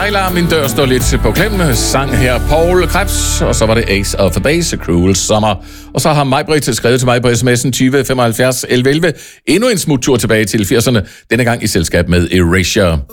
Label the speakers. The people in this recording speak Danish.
Speaker 1: Laila, min dør står lidt på klem. Sang her Paul Krebs, og så var det Ace of Base, Cruel Summer. Og så har Majbrit skrevet til mig på sms'en 20 75 11 11. Endnu en smuttur tilbage til 80'erne, denne gang i selskab med Erasure.